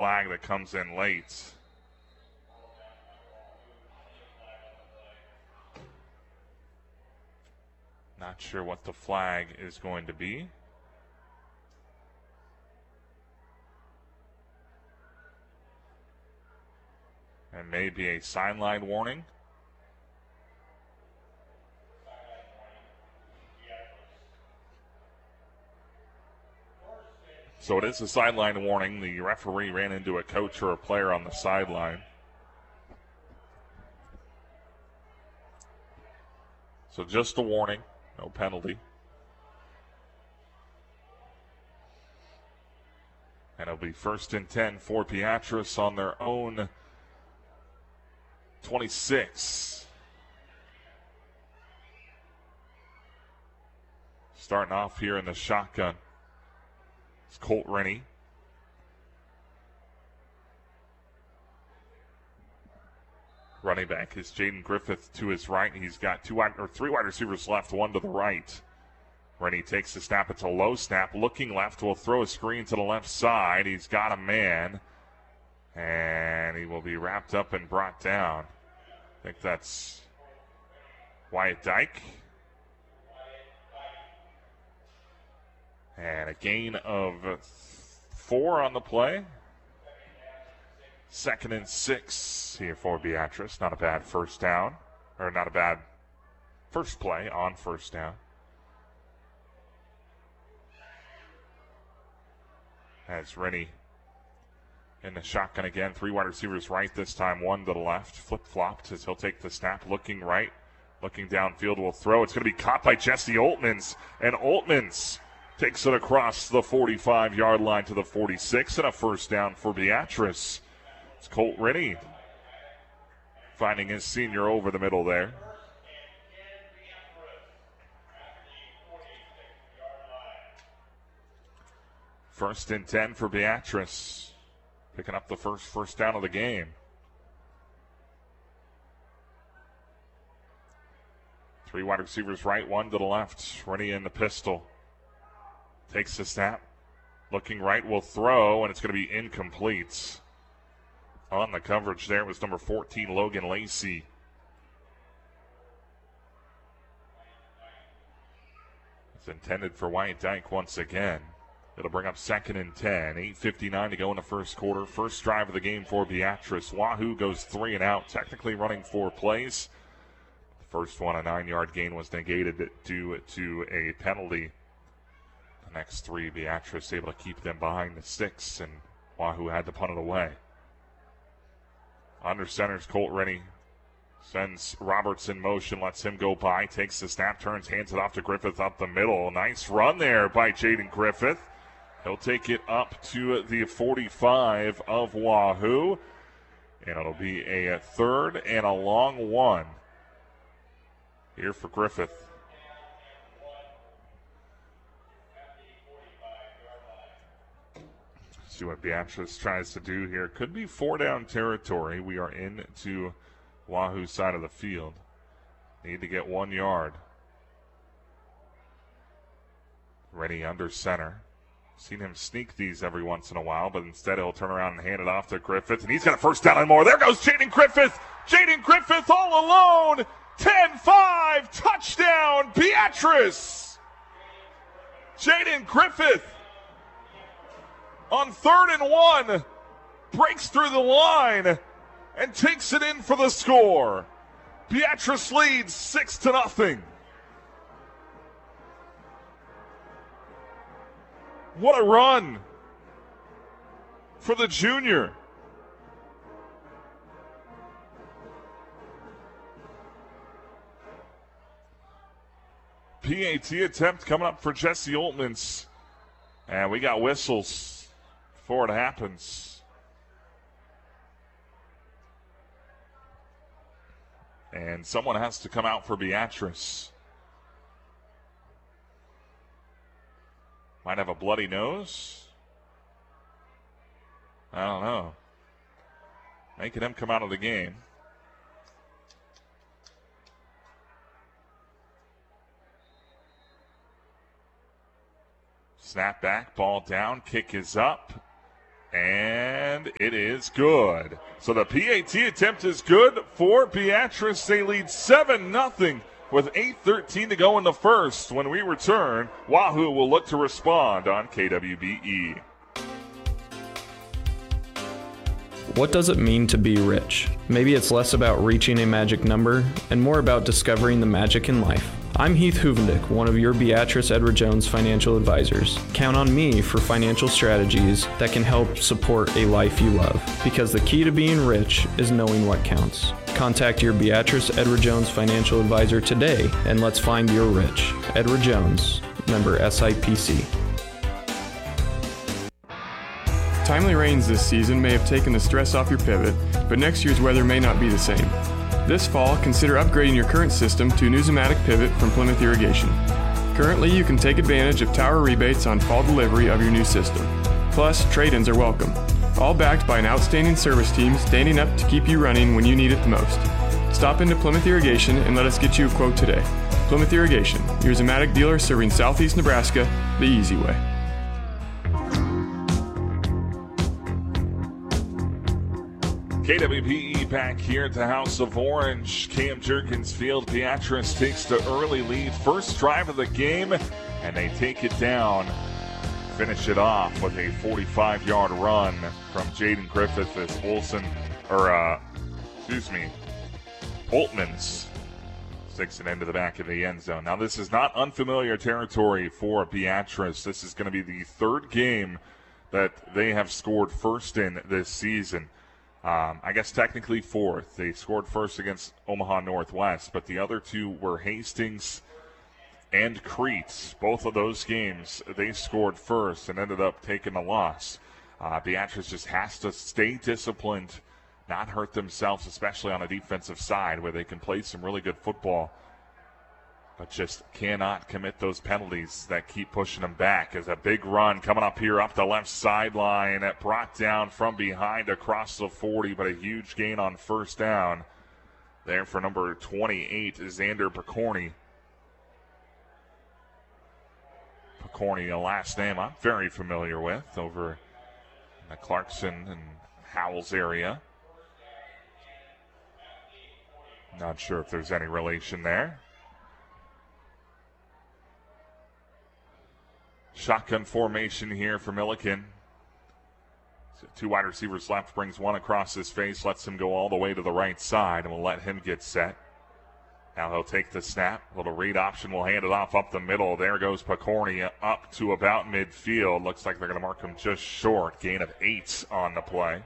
flag that comes in late. Not sure what the flag is going to be. And maybe a sideline warning. So it is a sideline warning. The referee ran into a coach or a player on the sideline. So just a warning, no penalty. And it'll be 1st and 10 for Beatrice on their own 26. Starting off here in the shotgun. It's Colt Rennie. Running back is Jaden Griffith to his right. He's got 3 wide receivers left, one to the right. Rennie takes the snap. It's a low snap. Looking left, will throw a screen to the left side. He's got a man, and he will be wrapped up and brought down. I think that's Wyatt Dyke. And a gain of 4 on the play. 2nd and 6 here for Beatrice. Not a bad first down. Or not a bad first play on first down. As Rennie in the shotgun again. 3 wide receivers right this time. 1 to the left. Flip-flopped as he'll take the snap. Looking right. Looking downfield. Will throw. It's going to be caught by Jesse Oltmans. And Oltmans takes it across the 45-yard line to the 46, and a first down for Beatrice. It's Colt Rennie finding his senior over the middle there. First and 10 for Beatrice, picking up the first down of the game. Three wide receivers right, 1 to the left. Rennie in the pistol. Takes the snap. Looking right, will throw, and it's going to be incomplete. On the coverage there was number 14, Logan Lacey. It's intended for Wyatt Dyke once again. It'll bring up 2nd and 10. 8:59 to go in the first quarter. First drive of the game for Beatrice. Wahoo goes 3 and out, technically running 4 plays. The first one, a 9-yard gain, was negated due to a penalty. The next 3, Beatrice able to keep them behind the 6, and Wahoo had to punt it away. Under center's Colt Rennie. Sends Roberts in motion, lets him go by, takes the snap, turns, hands it off to Griffith up the middle. Nice run there by Jaden Griffith. He'll take it up to the 45 of Wahoo, and it'll be a 3rd and a long one here for Griffith. See what Beatrice tries to do here. Could be 4-down territory. We are into Wahoo's side of the field. Need to get 1 yard. Rennie under center. Seen him sneak these every once in a while, but instead he'll turn around and hand it off to Griffith, and he's got a first down and more. There goes Jaden Griffith. Jaden Griffith all alone. 10-5, touchdown, Beatrice. Jaden Griffith on 3rd and 1, breaks through the line and takes it in for the score. Beatrice leads 6-0. What a run for the junior. PAT attempt coming up for Jesse Oltmans. And we got whistles before it happens. And someone has to come out for Beatrice. Might have a bloody nose. I don't know. Making him come out of the game. Snap back, ball down, kick is up. And it is good. So the PAT attempt is good for Beatrice. They lead 7-0 with 8:13 to go in the first. When we return, Wahoo will look to respond on KWBE. What does it mean to be rich? Maybe it's less about reaching a magic number and more about discovering the magic in life. I'm Heath Huvendick, one of your Beatrice Edward Jones financial advisors. Count on me for financial strategies that can help support a life you love, because the key to being rich is knowing what counts. Contact your Beatrice Edward Jones financial advisor today and let's find your rich. Edward Jones, member SIPC. Timely rains this season may have taken the stress off your pivot, but next year's weather may not be the same. This fall, consider upgrading your current system to a new Zimmatic pivot from Plymouth Irrigation. Currently, you can take advantage of tower rebates on fall delivery of your new system. Plus, trade-ins are welcome. All backed by an outstanding service team standing up to keep you running when you need it the most. Stop into Plymouth Irrigation and let us get you a quote today. Plymouth Irrigation, your Zimmatic dealer serving Southeast Nebraska the easy way. KWPE back here at the House of Orange. Cam Jurgens Field. Beatrice takes the early lead. First drive of the game, and they take it down. Finish it off with a 45-yard run from Jaden Griffith as Holtmans sticks it into the back of the end zone. Now, this is not unfamiliar territory for Beatrice. This is going to be the third game that they have scored first in this season. I guess technically fourth. They scored first against Omaha Northwest, but the other two were Hastings and Crete. Both of those games, they scored first and ended up taking a loss. Beatrice just has to stay disciplined, not hurt themselves, especially on the defensive side where they can play some really good football, but just cannot commit those penalties that keep pushing them back. As a big run coming up here up the left sideline, that brought down from behind across the 40, but a huge gain on first down there for number 28, Xander Picorni. Picorni, a last name I'm very familiar with over in the Clarkson and Howells area. Not sure if there's any relation there. Shotgun formation here for Milliken. Two wide receivers left, brings one across his face, lets him go all the way to the right side, and will let him get set. Now he'll take the snap. Little read option, will hand it off up the middle. There goes Picorni up to about midfield. Looks like they're going to mark him just short. Gain of 8 on the play.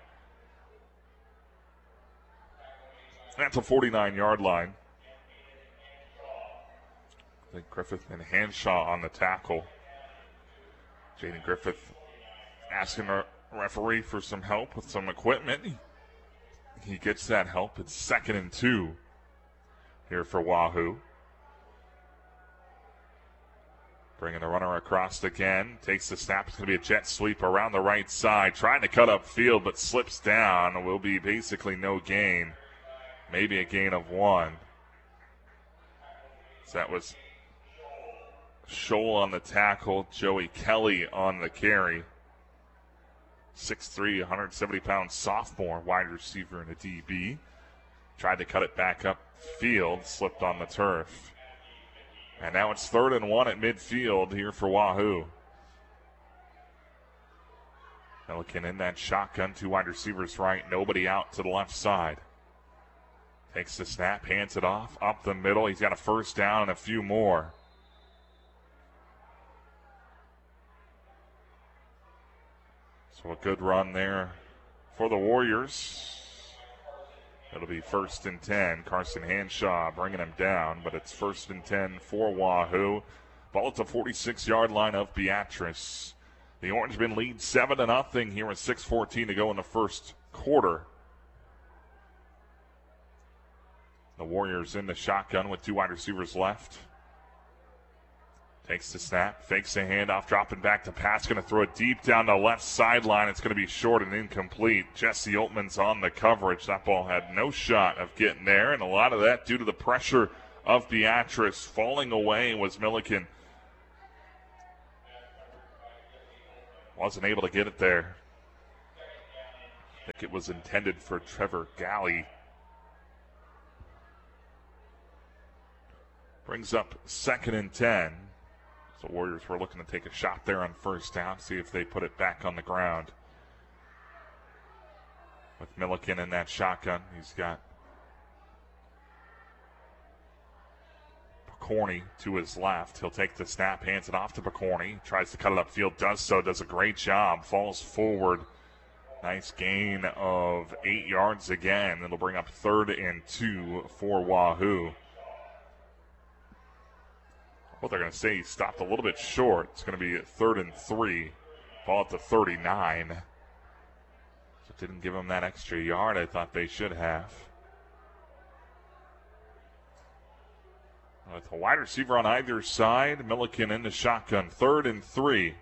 That's a 49-yard line. I think Griffith and Hanshaw on the tackle. Jaden Griffith asking the referee for some help with some equipment. He gets that help. It's 2nd and 2 here for Wahoo. Bringing the runner across again. Takes the snap. It's going to be a jet sweep around the right side. Trying to cut up field, but slips down. Will be basically no gain. Maybe a gain of 1. So that was Scholl on the tackle, Joey Kelly on the carry. 6'3", 170-pound sophomore wide receiver and a DB. Tried to cut it back up field, slipped on the turf. And now it's 3rd and 1 at midfield here for Wahoo. Milliken in that shotgun, 2 wide receivers right, nobody out to the left side. Takes the snap, hands it off, up the middle. He's got a first down and a few more. So a good run there for the Warriors. It'll be 1st and 10. Carson Hanshaw bringing him down, but it's 1st and 10 for Wahoo. Ball at the 46-yard line of Beatrice. The Orangemen lead 7-0 here with 6:14 to go in the first quarter. The Warriors in the shotgun with 2 wide receivers left. Takes the snap, fakes the handoff, dropping back to pass. Going to throw it deep down the left sideline. It's going to be short and incomplete. Jesse Oltman's on the coverage. That ball had no shot of getting there, and a lot of that due to the pressure of Beatrice. Falling away was Milliken. Wasn't able to get it there. I think it was intended for Trevor Galley. Brings up 2nd and 10. So Warriors were looking to take a shot there on first down, see if they put it back on the ground. With Milliken in that shotgun, he's got Picorni to his left. He'll take the snap, hands it off to Picorni, tries to cut it upfield, does so, does a great job, falls forward. Nice gain of 8 yards again. It'll bring up 3rd and 2 for Wahoo. Well, they're going to say he stopped a little bit short. It's going to be 3rd and 3. Ball at the 39. So didn't give him that extra yard I thought they should have. With a wide receiver on either side, Milliken in the shotgun. 3rd and 3.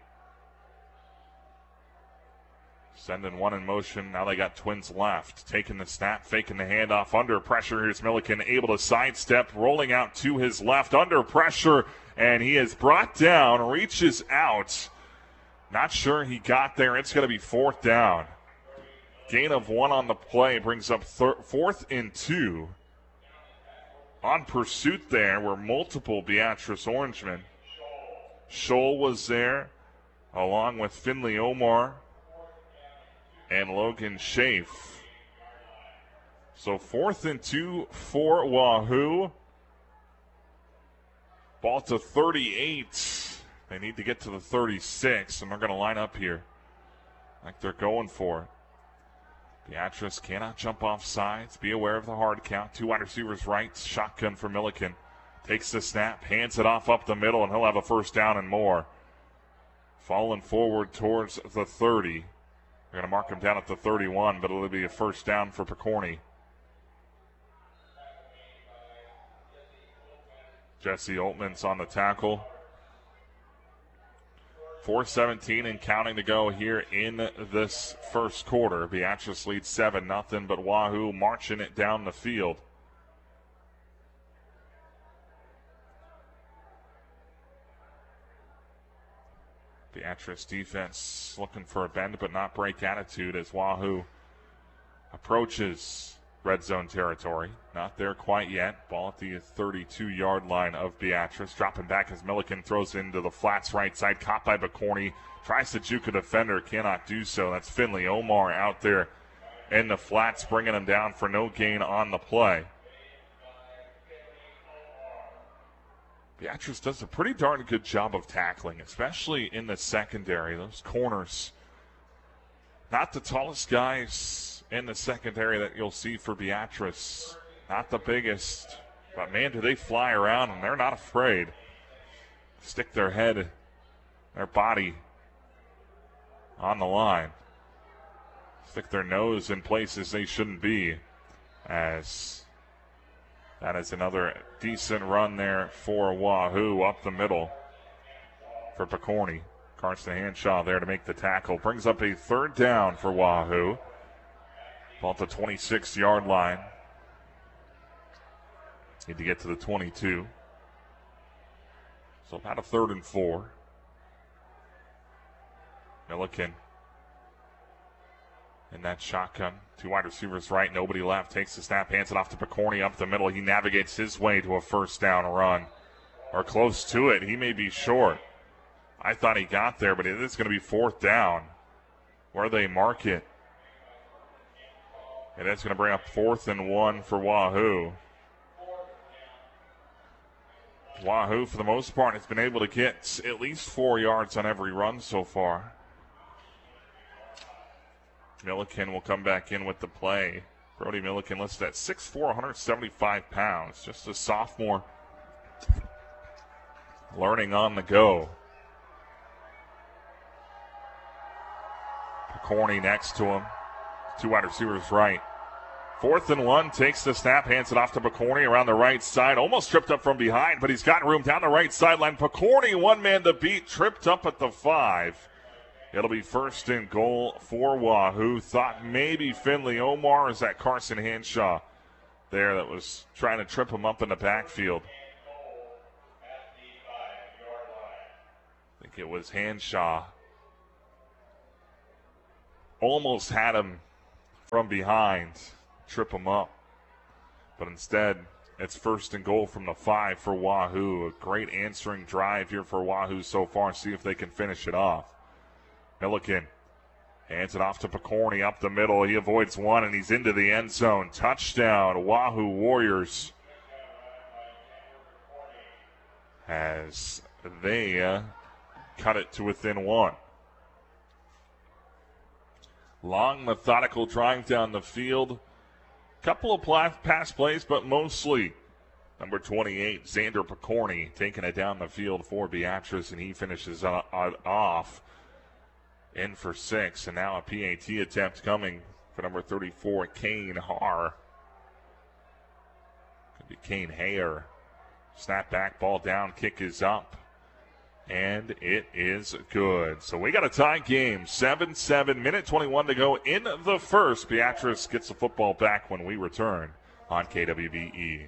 Sending one in motion. Now they got twins left. Taking the snap, faking the handoff. Under pressure. Here's Milliken able to sidestep. Rolling out to his left. Under pressure. And he is brought down. Reaches out. Not sure he got there. It's going to be 4th down. Gain of 1 on the play. Brings up 4th and 2. On pursuit there were multiple Beatrice Orangemen. Scholl was there. Along with Finley Omar. And Logan Schaaf. So 4th and 2 for Wahoo. Ball to 38. They need to get to the 36, and they're going to line up here like they're going for it. Beatrice cannot jump off sides. Be aware of the hard count. 2 wide receivers right. Shotgun for Milliken. Takes the snap, hands it off up the middle, and he'll have a 1st down and more. Falling forward towards the 30. They're going to mark him down at the 31, but it'll be a 1st down for Picorni. Jesse Oltman's on the tackle. 4:17 and counting to go here in this first quarter. Beatrice leads 7-0, but Wahoo marching it down the field. Beatrice defense looking for a bend but not break attitude as Wahoo approaches red zone territory. Not there quite yet. Ball at the 32-yard line of Beatrice. Dropping back as Milliken throws into the flats right side. Caught by Picorni. Tries to juke a defender. Cannot do so. That's Finley Omar out there in the flats, bringing him down for no gain on the play. Beatrice does a pretty darn good job of tackling, especially in the secondary. Those corners, not the tallest guys in the secondary that you'll see for Beatrice. Not the biggest, but man, do they fly around, and they're not afraid. Stick their head, their body on the line. Stick their nose in places they shouldn't be, as that is another decent run there for Wahoo up the middle for Picorni. Carson Hanshaw there to make the tackle. Brings up a 3rd down for Wahoo. Ball at the 26-yard line. Need to get to the 22. So about a 3rd and 4. Milliken in that shotgun. 2 wide receivers right, nobody left. Takes the snap, hands it off to Picorni up the middle. He navigates his way to a 1st down run, or close to it. He may be short. I thought he got there, but it is going to be 4th down where they mark it. And that's going to bring up 4th and 1 for Wahoo. Wahoo, for the most part, has been able to get at least 4 yards on every run so far. Milliken will come back in with the play. Brody Milliken listed at 6'4", 175 pounds. Just a sophomore learning on the go. Picorni next to him. 2 wide receivers right. 4th and 1, takes the snap, hands it off to Picorni around the right side. Almost tripped up from behind, but he's got room down the right sideline. Picorni, 1 man to beat, tripped up at the 5. It'll be 1st and goal for Wahoo. Thought maybe Finley Omar, is that Carson Hanshaw there that was trying to trip him up in the backfield. I think it was Hanshaw. Almost had him from behind, trip them up. But instead, it's 1st and goal from the 5 for Wahoo. A great answering drive here for Wahoo so far. See if they can finish it off. Milliken hands it off to Picorni up the middle. He avoids one, and he's into the end zone. Touchdown, Wahoo Warriors. As they cut it to within 1. Long, methodical drive down the field. Couple of pass plays, but mostly number 28, Xander Picorni, taking it down the field for Beatrice, and he finishes off in for 6. And now a PAT attempt coming for number 34, Kane Haar. Could be Kane Hayer. Snap back, ball down, kick is up. And it is good. So we got a tie game. 7-7, minute 21 to go in the first. Beatrice gets the football back when we return on KWBE.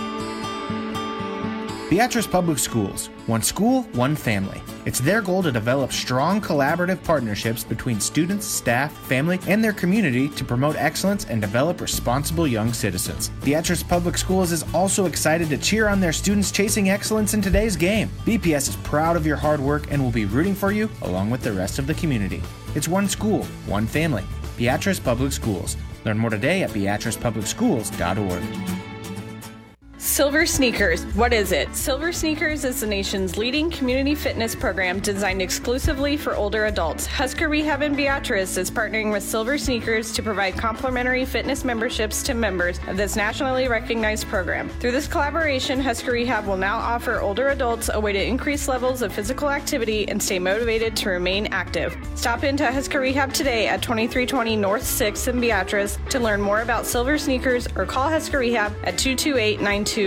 Beatrice Public Schools. One school, one family. It's their goal to develop strong collaborative partnerships between students, staff, family, and their community to promote excellence and develop responsible young citizens. Beatrice Public Schools is also excited to cheer on their students chasing excellence in today's game. BPS is proud of your hard work and will be rooting for you along with the rest of the community. It's one school, one family. Beatrice Public Schools. Learn more today at beatricepublicschools.org. Silver Sneakers. What is it? Silver Sneakers is the nation's leading community fitness program designed exclusively for older adults. Husker Rehab in Beatrice is partnering with Silver Sneakers to provide complimentary fitness memberships to members of this nationally recognized program. Through this collaboration, Husker Rehab will now offer older adults a way to increase levels of physical activity and stay motivated to remain active. Stop into Husker Rehab today at 2320 North 6th in Beatrice to learn more about Silver Sneakers or call Husker Rehab at 228-9292.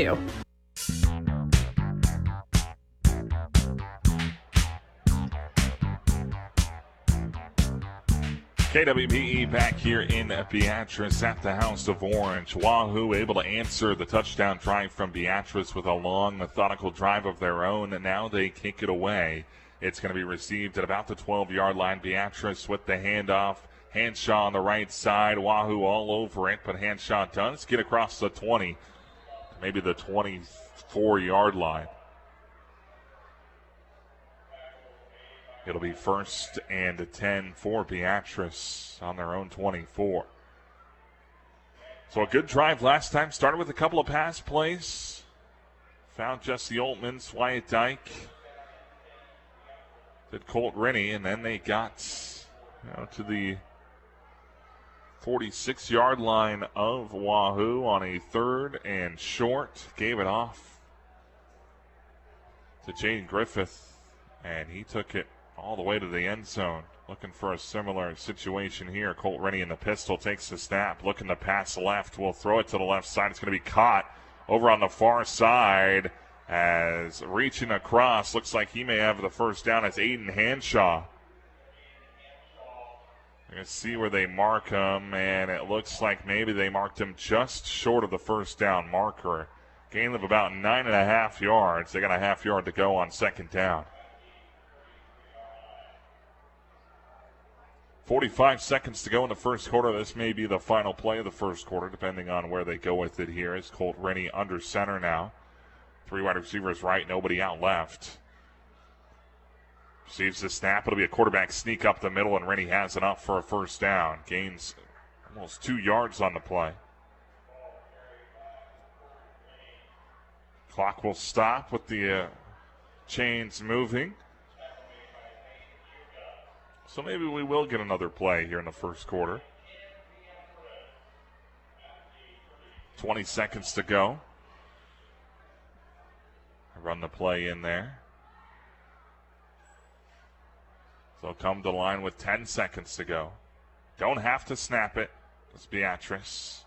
KWBE back here in Beatrice at the House of Orange. Wahoo able to answer the touchdown drive from Beatrice with a long, methodical drive of their own, and now they kick it away. It's going to be received at about the 12-yard line. Beatrice with the handoff. Hanshaw on the right side. Wahoo all over it, but Hanshaw does get across the 20. Maybe the 24-yard line. It'll be 1st and 10 for Beatrice on their own 24. So a good drive last time. Started with a couple of pass plays. Found Jesse Oltmans, Wyatt Dyke. Did Colt Rennie, and then they got to the 46-yard line of Wahoo on a 3rd and short. Gave it off to Jaden Griffith, and he took it all the way to the end zone. Looking for a similar situation here. Colt Rennie in the pistol takes the snap. Looking to pass left. Will throw it to the left side. It's going to be caught over on the far side as reaching across. Looks like he may have the first down. It's Aiden Hanshaw. You're going to see where they mark him, and it looks like maybe they marked him just short of the first down marker. Gain of about 9.5 yards. They got a half yard to go on 2nd down. 45 seconds to go in the first quarter. This may be the final play of the first quarter, depending on where they go with it here. As Colt Rennie under center now. 3 wide receivers right, nobody out left. Receives the snap. It'll be a quarterback sneak up the middle, and Rennie has it up for a first down. Gains almost 2 yards on the play. Clock will stop with the chains moving. So maybe we will get another play here in the first quarter. 20 seconds to go. Run the play in there. So come to the line with 10 seconds to go. Don't have to snap it. It's Beatrice.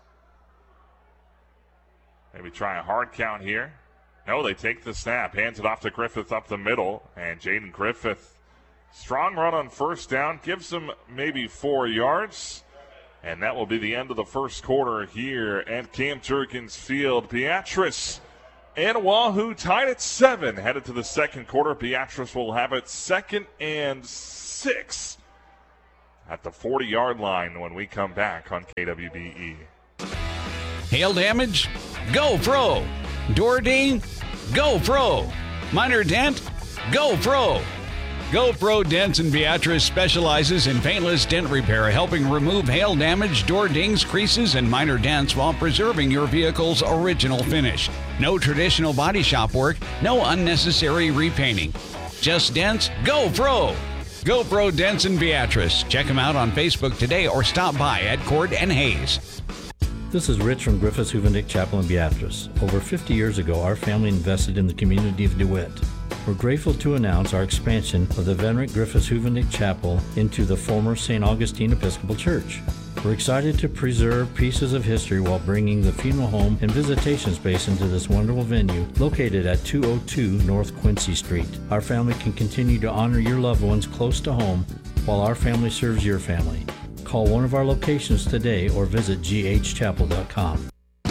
Maybe try a hard count here. No, they take the snap. Hands it off to Griffith up the middle. And Jaden Griffith, strong run on first down. Gives them maybe 4 yards. And that will be the end of the first quarter here at Camp Jerkins Field. Beatrice and Wahoo tied at 7. Headed to the second quarter. Beatrice will have it 2nd and 6 at the 40-yard line when we come back on KWBE. Hail damage? Go Pro. Door ding? Go Pro. Minor dent? Go Pro. Go Pro Dents in Beatrice specializes in paintless dent repair, helping remove hail damage, door dings, creases, and minor dents while preserving your vehicle's original finish. No traditional body shop work, no unnecessary repainting. Just dents? Go Pro. Go Pro Dents in Beatrice. Check them out on Facebook today or stop by at Cord and Hayes. This is Rich from Griffiths Huvendick Chapel in Beatrice. Over 50 years ago, our family invested in the community of DeWitt. We're grateful to announce our expansion of the venerate Griffiths Huvendick Chapel into the former St. Augustine Episcopal Church. We're excited to preserve pieces of history while bringing the funeral home and visitation space into this wonderful venue located at 202 North Quincy Street. Our family can continue to honor your loved ones close to home while our family serves your family. Call one of our locations today or visit ghchapel.com.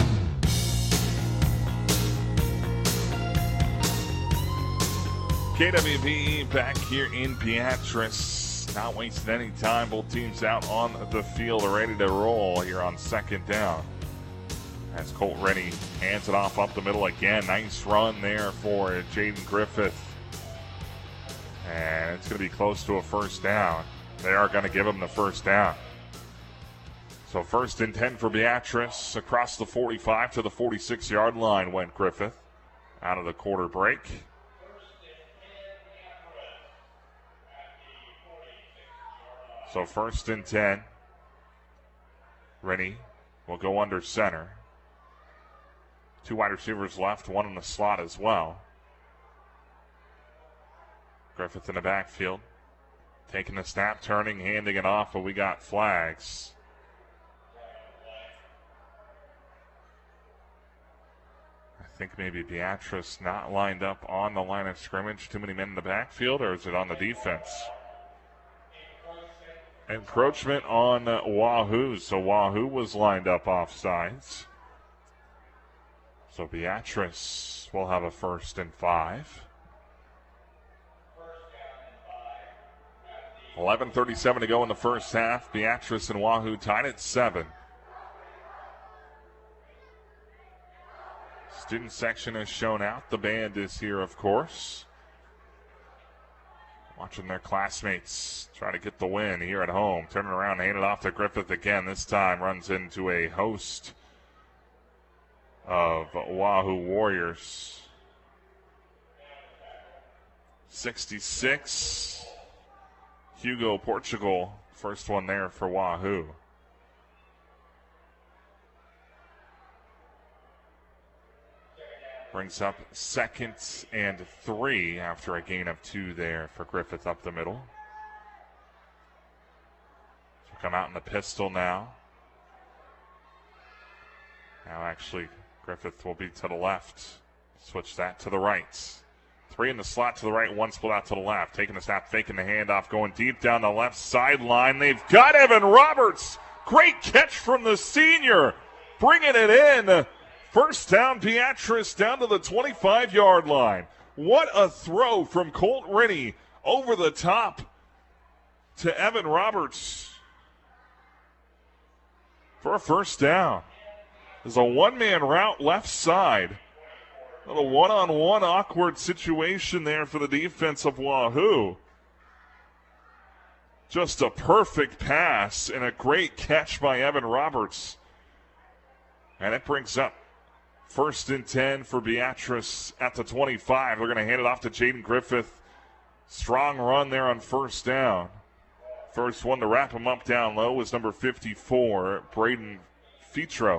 KWBE back here in Beatrice. Not wasting any time. Both teams out on the field are ready to roll here on second down. As Colt Rennie hands it off up the middle again. Nice run there for Jaden Griffith. And it's going to be close to a first down. They are going to give him the first down. So 1st and 10 for Beatrice. Across the 45 to the 46-yard line went Griffith. Out of the quarter break. So 1st and 10. Rennie will go under center. 2 wide receivers left, 1 in the slot as well. Griffith in the backfield. Taking the snap, turning, handing it off, but we got flags. I think maybe Beatrice not lined up on the line of scrimmage. Too many men in the backfield, or is it on the defense? Encroachment on Wahoo. So Wahoo was lined up offsides. So Beatrice will have a 1st and 5. 11:37 to go in the first half. Beatrice and Wahoo tied at 7. Student section has shown out. The band is here, of course. Watching their classmates try to get the win here at home. Turning around, hand it off to Griffith again. This time runs into a host of Wahoo Warriors. 66. Hugo Portugal, first one there for Wahoo. Brings up 2nd and 3 after a gain of 2 there for Griffith up the middle. So come out in the pistol now. Now actually Griffith will be to the left. Switch that to the right. 3 in the slot to the right, 1 split out to the left. Taking the snap, faking the handoff, going deep down the left sideline. They've got Evan Roberts. Great catch from the senior. Bringing it in. First down, Beatrice down to the 25-yard line. What a throw from Colt Rennie over the top to Evan Roberts for a first down. There's a one-man route left side. A little one-on-one awkward situation there for the defense of Wahoo. Just a perfect pass and a great catch by Evan Roberts. And it brings up 1st and 10 for Beatrice at the 25. They're going to hand it off to Jaden Griffith. Strong run there on first down. First one to wrap him up down low was number 54, Braden Fitro.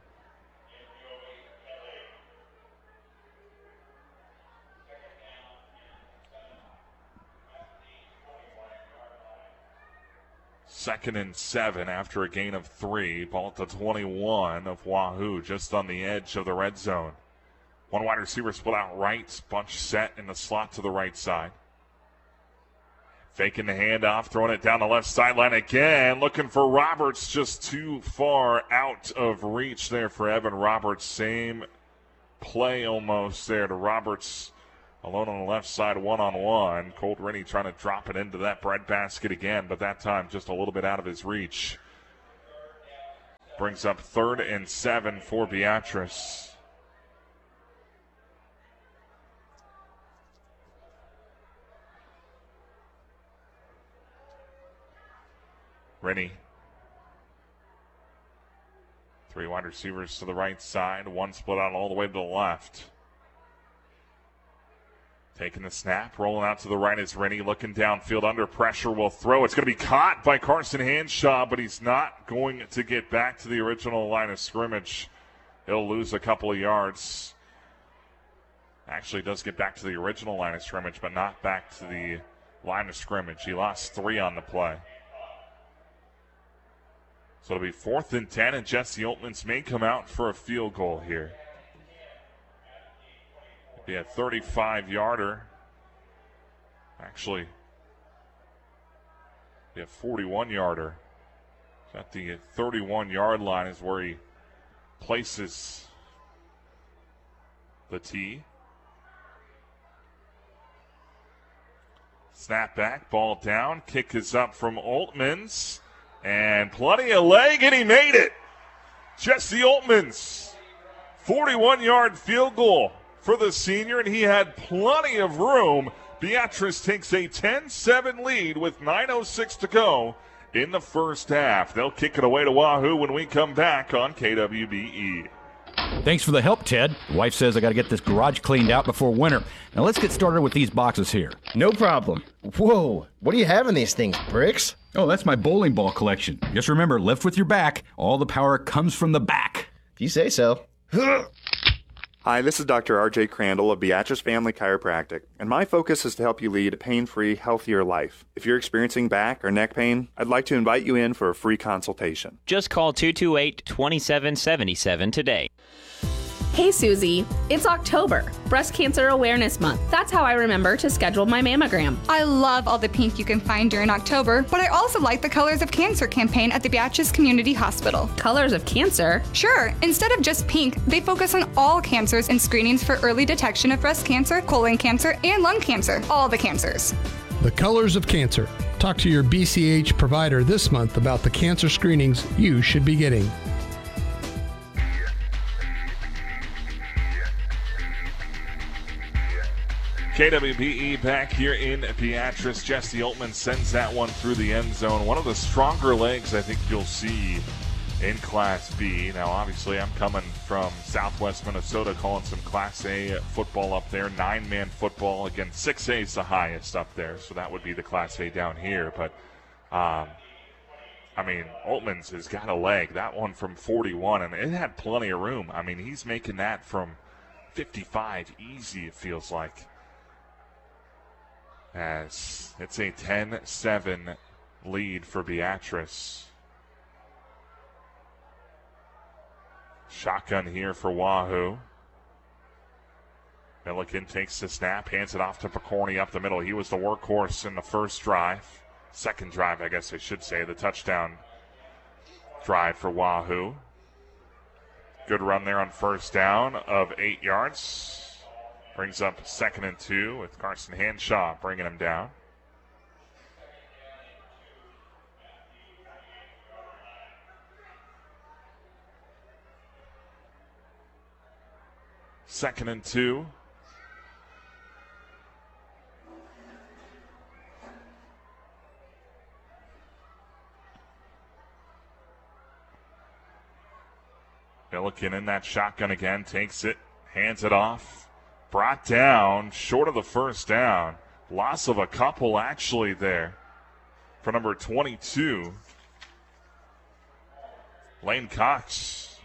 Second and 7 after a gain of 3. Ball at the 21 of Wahoo, just on the edge of the red zone. 1 wide receiver split out right. Bunch set in the slot to the right side. Faking the handoff, throwing it down the left sideline again. Looking for Roberts, just too far out of reach there for Evan Roberts. Same play almost there to Roberts Alone on the left side, one-on-one. Colt Rennie trying to drop it into that breadbasket again, but that time just a little bit out of his reach. Brings up 3rd and 7 for Beatrice. Rennie. 3 wide receivers to the right side. One split out all the way to the left. Taking the snap, rolling out to the right is Rennie, looking downfield under pressure, will throw. It's going to be caught by Carson Hanshaw, but he's not going to get back to the original line of scrimmage. He'll lose a couple of yards. Actually does get back to the original line of scrimmage, but not back to the line of scrimmage. He lost 3 on the play. So it'll be 4th and 10, and Jesse Oltmans may come out for a field goal here. Be a 35-yarder. Actually, be a 41-yarder. At the 31-yard line is where he places the tee. Snap back, ball down. Kick is up from Oltmans. And plenty of leg, and he made it. Jesse Oltmans, 41-yard field goal for the senior, and he had plenty of room. Beatrice takes a 10-7 lead with 9:06 to go in the first half. They'll kick it away to Wahoo when we come back on KWBE. Thanks for the help, Ted. Wife says I got to get this garage cleaned out before winter. Now let's get started with these boxes here. No problem. Whoa, what do you have in these things, bricks? Oh, that's my bowling ball collection. Just remember, lift with your back. All the power comes from the back. If you say so. Hi, this is Dr. R.J. Crandall of Beatrice Family Chiropractic, and my focus is to help you lead a pain-free, healthier life. If you're experiencing back or neck pain, I'd like to invite you in for a free consultation. Just call 228-2777 today. Hey, Susie. It's October, Breast Cancer Awareness Month. That's how I remember to schedule my mammogram. I love all the pink you can find during October, but I also like the Colors of Cancer campaign at the Beatrice Community Hospital. Colors of Cancer? Sure. Instead of just pink, they focus on all cancers and screenings for early detection of breast cancer, colon cancer, and lung cancer. All the cancers. The Colors of Cancer. Talk to your BCH provider this month about the cancer screenings you should be getting. KWBE back here in Beatrice. Jesse Oltmans sends that one through the end zone. One of the stronger legs I think you'll see in Class B. Now, obviously, I'm coming from Southwest Minnesota, calling some Class A football up there. 9-man football. Again, 6A is the highest up there, so that would be the Class A down here. But, I mean, Oltmans has got a leg. That one from 41, and it had plenty of room. I mean, he's making that from 55 easy, it feels like. As it's a 10-7 lead for Beatrice. Shotgun here for Wahoo. Milliken takes the snap, hands it off to Picorni up the middle. He was the workhorse in the first drive. Second drive, I guess I should say. The touchdown drive for Wahoo. Good run there on first down of 8 yards. Brings up 2nd and 2 with Carson Hanshaw bringing him down. Second and 2. Milliken in that shotgun again, takes it, hands it off. Brought down, short of the first down. Loss of a couple actually there for number 22, Lane Cox.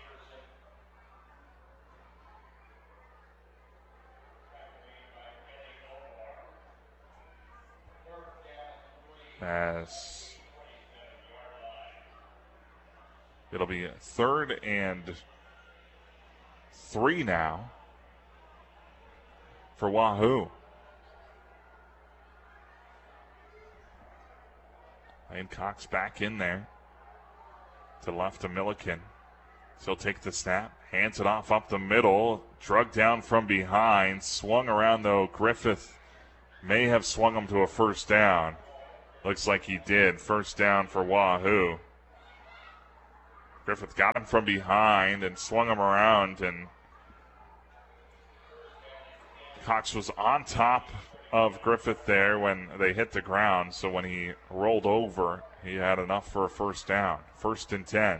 As it'll be 3rd and 3 now for Wahoo. Lane Cox back in there. To the left of Milliken. So he'll take the snap, hands it off up the middle, drug down from behind, swung around though. Griffith may have swung him to a first down. Looks like he did. First down for Wahoo. Griffith got him from behind and swung him around, and Cox was on top of Griffith there when they hit the ground, so when he rolled over, he had enough for a first down. 1st and 10.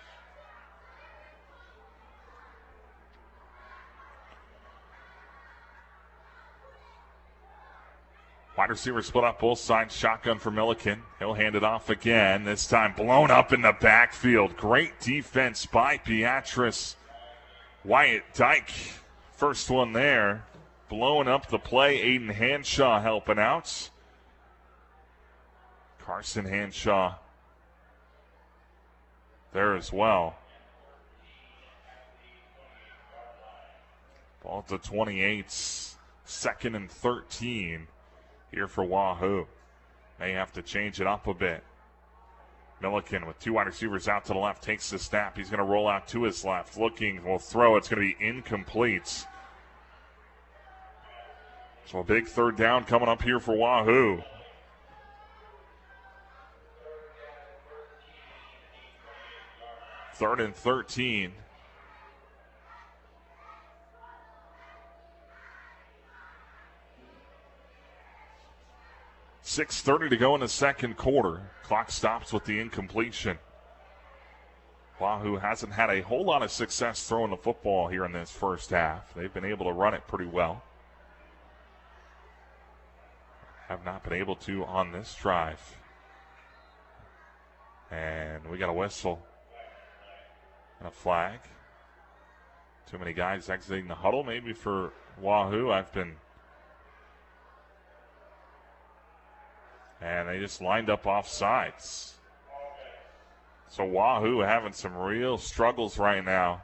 Wide receiver split up both sides. Shotgun for Milliken. He'll hand it off again. This time blown up in the backfield. Great defense by Beatrice. Wyatt Dyke, first one there. Blowing up the play. Aiden Hanshaw helping out. Carson Hanshaw there as well. Ball at the 28. 2nd and 13. Here for Wahoo. May have to change it up a bit. Milliken with 2 wide receivers out to the left takes the snap. He's going to roll out to his left. Looking, will throw. It's going to be incomplete. So a big 3rd down coming up here for Wahoo. Third and 13. 6:30 to go in the second quarter. Clock stops with the incompletion. Wahoo hasn't had a whole lot of success throwing the football here in this first half. They've been able to run it pretty well. Have not been able to on this drive. And we got a whistle and a flag. Too many guys exiting the huddle maybe for Wahoo. And they just lined up off sides. So Wahoo having some real struggles right now.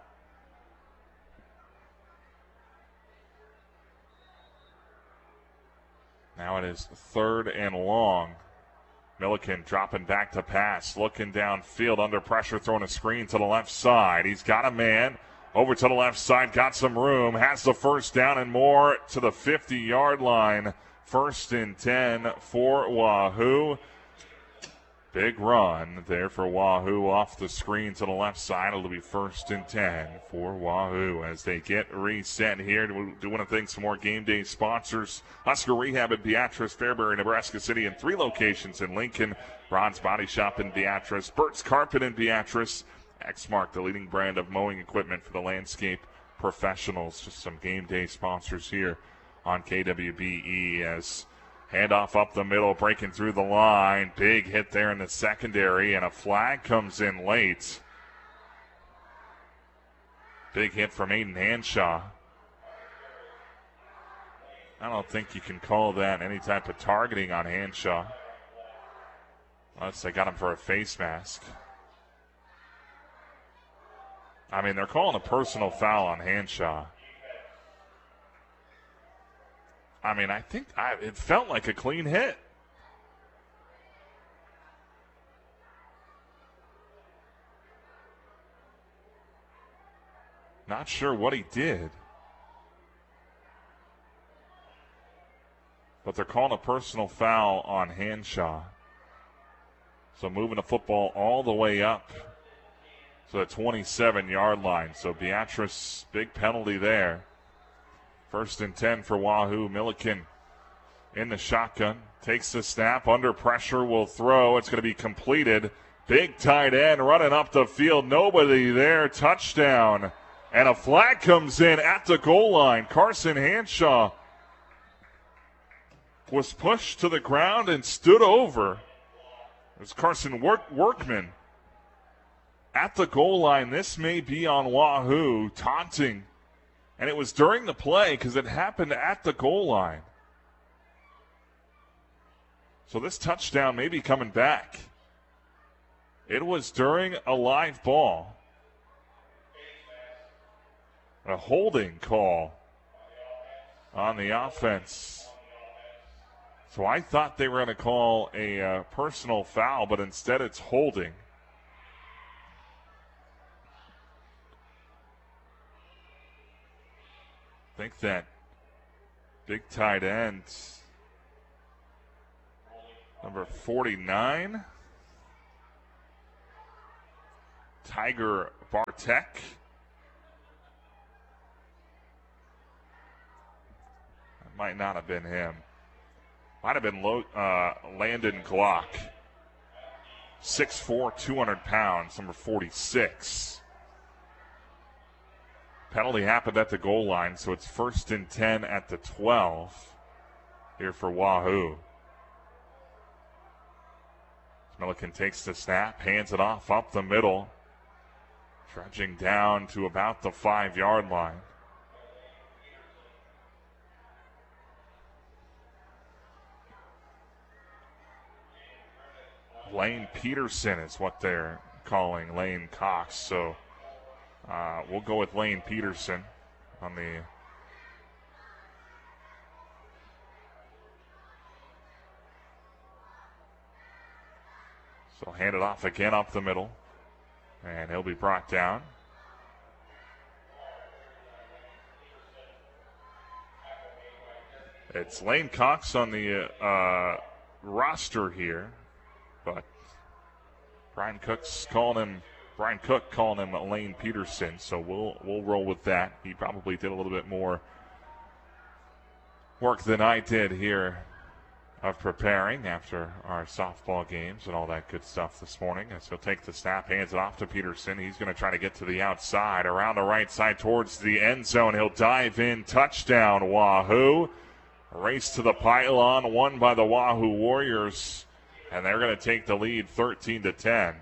Now it is 3rd and long. Milliken dropping back to pass, looking downfield under pressure, throwing a screen to the left side. He's got a man over to the left side, got some room, has the first down and more to the 50-yard line. 1st and 10 for Wahoo. Big run there for Wahoo off the screen to the left side. It'll be 1st and 10 for Wahoo as they get reset here. Do want to thank some more game day sponsors. Husker Rehab in Beatrice, Fairbury, Nebraska City, and 3 locations in Lincoln. Ron's Body Shop in Beatrice, Burt's Carpet in Beatrice, Exmark, the leading brand of mowing equipment for the landscape professionals. Just some game day sponsors here on KWBE as handoff up the middle, breaking through the line. Big hit there in the secondary, and a flag comes in late. Big hit from Aiden Hanshaw. I don't think you can call that any type of targeting on Hanshaw. Unless they got him for a face mask. I mean, they're calling a personal foul on Hanshaw. I mean, I think it felt like a clean hit. Not sure what he did. But they're calling a personal foul on Hanshaw. So moving the football all the way up to the 27-yard line. So Beatrice, big penalty there. 1st and 10 for Wahoo. Milliken in the shotgun. Takes the snap. Under pressure. Will throw. It's going to be completed. Big tight end running up the field. Nobody there. Touchdown. And a flag comes in at the goal line. Carson Hanshaw was pushed to the ground and stood over. It's Carson Workman at the goal line. This may be on Wahoo. Taunting. And it was during the play because it happened at the goal line. So this touchdown may be coming back. It was during a live ball. A holding call on the offense. So I thought they were going to call a personal foul, but instead it's holding. I think that big tight end, number 49, Tiger Bartek. That might not have been him. Might have been Landon Glock. 6'4", 200 pounds, number 46. Penalty happened at the goal line, so it's 1st and 10 at the 12 here for Wahoo. Milliken takes the snap, hands it off up the middle, trudging down to about the 5-yard line. Lane Peterson is what they're calling Lane Cox, so we'll go with Lane Peterson on the so hand it off again up the middle, and he'll be brought down. It's Lane Cox on the roster here, but Brian Cook calling him Lane Peterson, so we'll roll with that. He probably did a little bit more work than I did here of preparing after our softball games and all that good stuff this morning. As he'll take the snap, hands it off to Peterson. He's going to try to get to the outside, around the right side towards the end zone. He'll dive in, touchdown Wahoo. Race to the pylon, won by the Wahoo Warriors, and they're going to take the lead 13-10.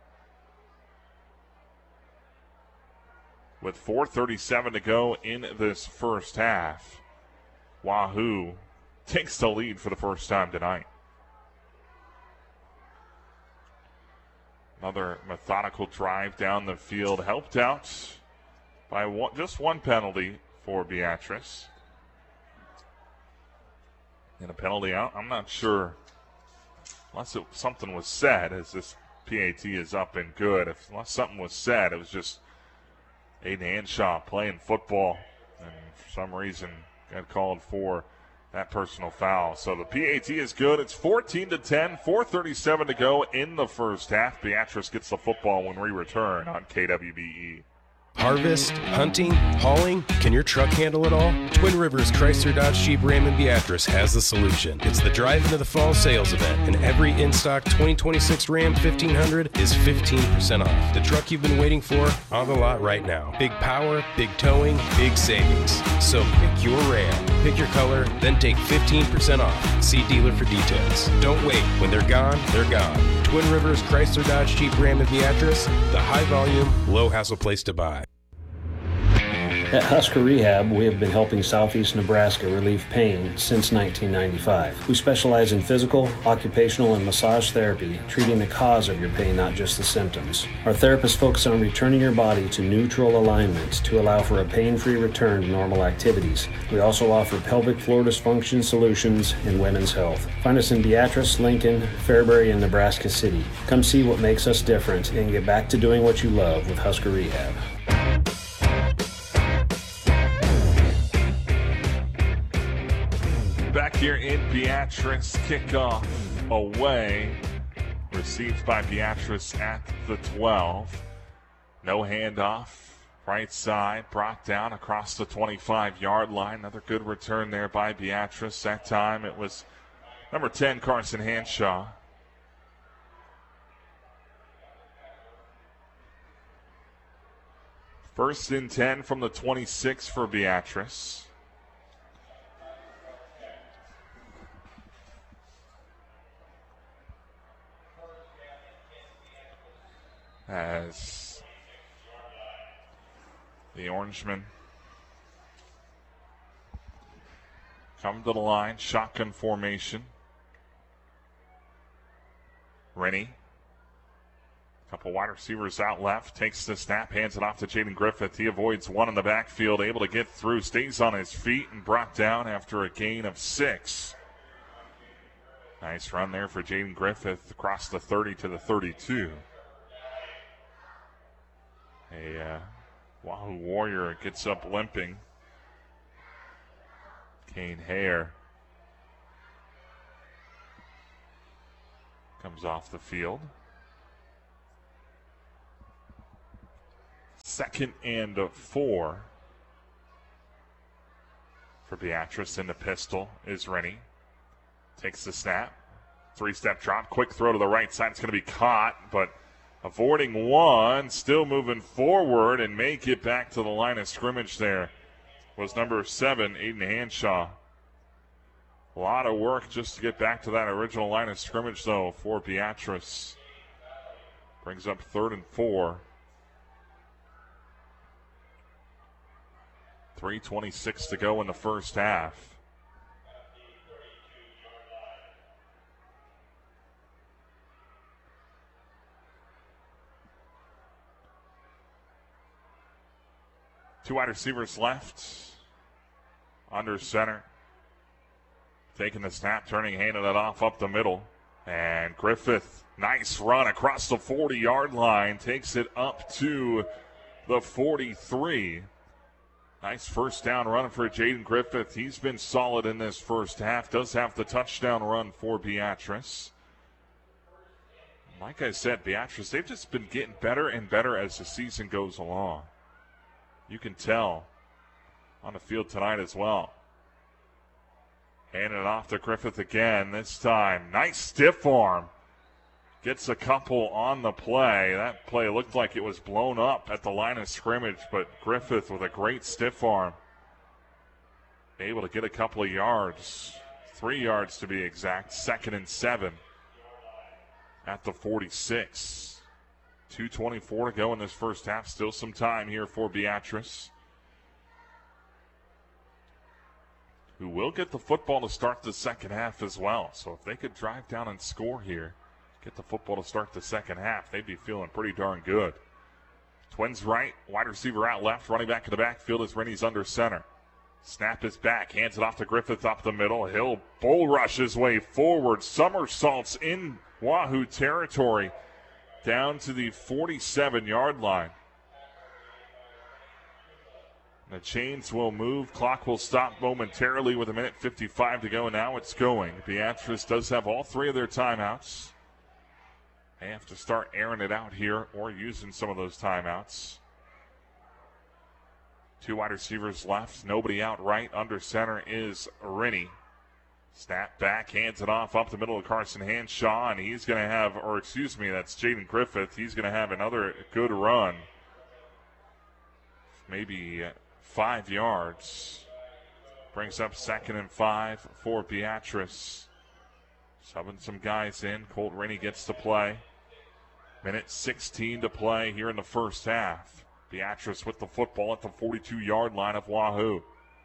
With 4:37 to go in this first half, Wahoo takes the lead for the first time tonight. Another methodical drive down the field, helped out by just one penalty for Beatrice. And a penalty out, I'm not sure, unless something was said, as this PAT is up and good. Unless something was said, it was just Aiden Hanshaw playing football, and for some reason got called for that personal foul. So the PAT is good. It's 14-10, 4:37 to go in the first half. Beatrice gets the football when we return on KWBE. Harvest, hunting, hauling, can your truck handle it all? Twin Rivers Chrysler Dodge Jeep Ram and Beatrice has the solution. It's the Drive Into the Fall sales event, and every in-stock 2026 Ram 1500 is 15% off. The truck you've been waiting for, on the lot right now. Big power, big towing, big savings. So pick your Ram, pick your color, then take 15% off. See dealer for details. Don't wait. When they're gone, they're gone. Twin Rivers Chrysler Dodge Jeep Ram and Beatrice, the high-volume, low-hassle place to buy. At Husker Rehab, we have been helping Southeast Nebraska relieve pain since 1995. We specialize in physical, occupational, and massage therapy, treating the cause of your pain, not just the symptoms. Our therapists focus on returning your body to neutral alignment to allow for a pain-free return to normal activities. We also offer pelvic floor dysfunction solutions and women's health. Find us in Beatrice, Lincoln, Fairbury, and Nebraska City. Come see what makes us different and get back to doing what you love with Husker Rehab. Back here in Beatrice, kickoff away, received by Beatrice at the 12. No handoff, right side, brought down across the 25-yard line. Another good return there by Beatrice. That time it was number 10, Carson Hanshaw. First and 10 from the 26 for Beatrice. As the Orangemen come to the line, shotgun formation. Rennie, a couple wide receivers out left, takes the snap, hands it off to Jaden Griffith. He avoids one in the backfield, able to get through, stays on his feet, and brought down after a gain of 6. Nice run there for Jaden Griffith across the 30 to the 32. A Wahoo Warrior gets up limping. Kane Hare comes off the field. 2nd and 4 for Beatrice. In the pistol is Rennie. Takes the snap. 3-step drop. Quick throw to the right side. It's going to be caught, but avoiding one. Still moving forward and may get back to the line of scrimmage there was number 7, Aiden Hanshaw. A lot of work just to get back to that original line of scrimmage, though, for Beatrice. Brings up 3rd and 4. 3:26 to go in the first half. Two wide receivers left. Under center. Taking the snap, turning, handing it off up the middle. And Griffith, nice run across the 40-yard line. Takes it up to the 43. Nice first down run for Jaden Griffith. He's been solid in this first half. Does have the touchdown run for Beatrice. Like I said, Beatrice, they've just been getting better and better as the season goes along. You can tell on the field tonight as well. Handing it off to Griffith again this time. Nice stiff arm. Gets a couple on the play. That play looked like it was blown up at the line of scrimmage, but Griffith with a great stiff arm. Able to get a couple of yards. 3 yards to be exact. 2nd and 7 at the 46. 2:24 to go in this first half. Still some time here for Beatrice, who will get the football to start the second half as well. So if they could drive down and score here, get the football to start the second half, they'd be feeling pretty darn good. Twins right, wide receiver out left, running back in the backfield as Rennie's under center. Snap is back, hands it off to Griffith up the middle. He'll bull rush his way forward, somersaults in Wahoo territory down to the 47-yard line. The chains will move. Clock will stop momentarily with 1:55 to go. Now it's going. Beatrice does have all 3 of their timeouts. They have to start airing it out here or using some of those timeouts. 2 wide receivers left. Nobody out right. Under center is Rennie. Snap back, hands it off up the middle of Carson Hanshaw, and he's going to have, or excuse me, that's Jaden Griffith. He's going to have another good run. Maybe 5 yards. Brings up 2nd and 5 for Beatrice. Subbing some guys in. Colt Rennie gets to play. 1:16 to play here in the first half. Beatrice with the football at the 42-yard line of Wahoo.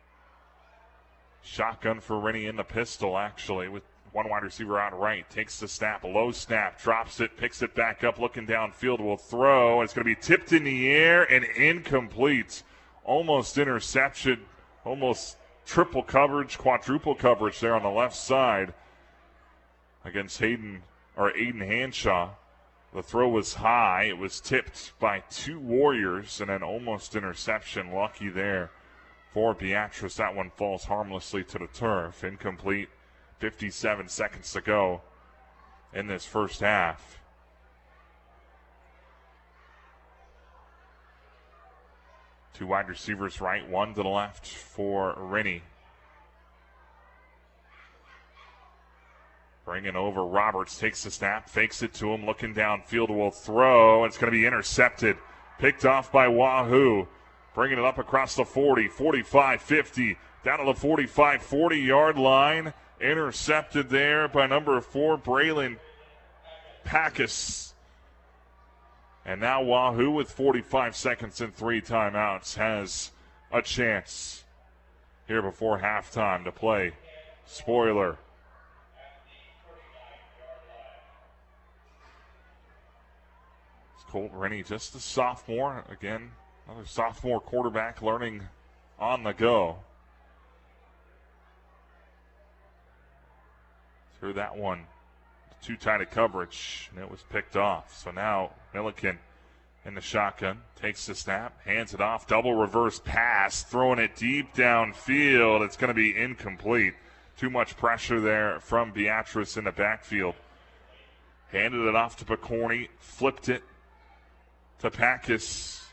Shotgun for Rennie in the pistol, actually, with 1 wide receiver out right. Takes the snap, a low snap, drops it, picks it back up, looking downfield, will throw. It's going to be tipped in the air and incomplete. Almost interception, almost triple coverage, quadruple coverage there on the left side against Aiden Hanshaw. The throw was high. It was tipped by 2 Warriors and an almost interception. Lucky there for Beatrice. That one falls harmlessly to the turf. Incomplete. 57 seconds to go in this first half. Two wide receivers right, 1 to the left for Rennie. Bringing over Roberts, takes the snap, fakes it to him, looking downfield, will throw. It's going to be intercepted. Picked off by Wahoo. Bringing it up across the 40, 45, 50, down to the 45, 40-yard line. Intercepted there by number 4, Braylon Packus. And now Wahoo, with 45 seconds and 3 timeouts, has a chance here before halftime to play spoiler. Colt Rennie, just a sophomore. Again, another sophomore quarterback learning on the go. Through that one, too tight a coverage, and it was picked off. So now Milliken in the shotgun. Takes the snap, hands it off, double reverse pass, throwing it deep downfield. It's going to be incomplete. Too much pressure there from Beatrice in the backfield. Handed it off to Picorni, flipped it to Packus.